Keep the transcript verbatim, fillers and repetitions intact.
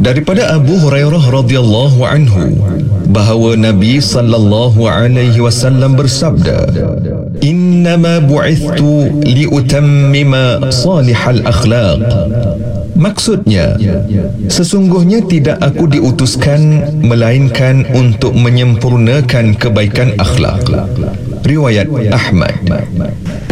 Daripada Abu Hurairah radhiyallahu anhu bahawa Nabi sallallahu alaihi wasallam bersabda, "Innama bu'ithtu liutammima salihal akhlaq." Maksudnya, sesungguhnya tidak aku diutuskan melainkan untuk menyempurnakan kebaikan akhlak. Riwayat Ahmad.